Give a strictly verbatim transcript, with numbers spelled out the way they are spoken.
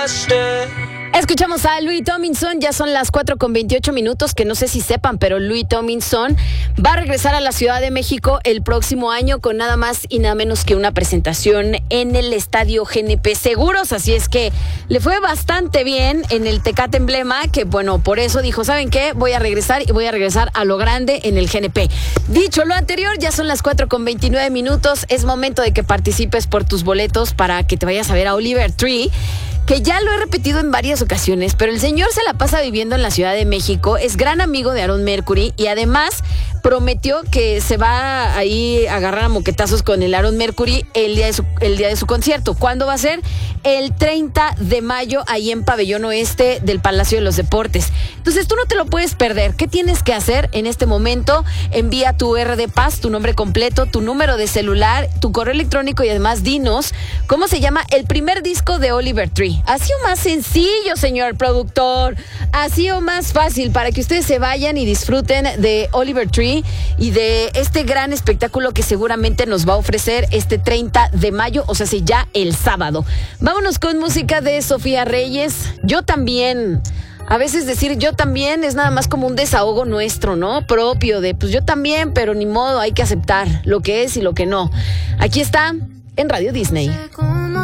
Escuchamos a Louis Tomlinson, ya son las cuatro con veintiocho minutos, que no sé si sepan, pero Louis Tomlinson va a regresar a la Ciudad de México el próximo año con nada más y nada menos que una presentación en el Estadio G N P Seguros, así es que le fue bastante bien en el Tecate Emblema, que bueno, por eso dijo, ¿saben qué? Voy a regresar y voy a regresar a lo grande en el G N P. Dicho lo anterior, ya son las cuatro con veintinueve minutos, es momento de que participes por tus boletos para que te vayas a ver a Oliver Tree, que ya lo he repetido en varias ocasiones, pero el señor se la pasa viviendo en la Ciudad de México, es gran amigo de Aaron Mercury y además prometió que se va ahí a agarrar a moquetazos con el Aaron Mercury el día de su, el día de su concierto. ¿Cuándo va a ser? El treinta de mayo, ahí en Pabellón Oeste del Palacio de los Deportes. Entonces tú no te lo puedes perder. ¿Qué tienes que hacer en este momento? Envía tu R D Paz, tu nombre completo, tu número de celular, tu correo electrónico y además dinos cómo se llama el primer disco de Oliver Tree. Así o más sencillo, señor productor. Así o más fácil para que ustedes se vayan y disfruten de Oliver Tree y de este gran espectáculo que seguramente nos va a ofrecer este treinta de mayo, o sea, sí, ya el sábado. Vámonos con música de Sofía Reyes. Yo también. A veces decir yo también es nada más como un desahogo nuestro, ¿no? Propio de, pues yo también, pero ni modo, hay que aceptar lo que es y lo que no. Aquí está en Radio Disney. No sé cómo